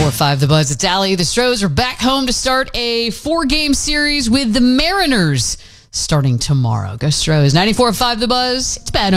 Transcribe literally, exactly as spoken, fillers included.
ninety-four point five The Buzz. It's Allie. The Stros are back home to start a four-game series with the Mariners starting tomorrow. Go Stros. ninety-four point five The Buzz. It's bad.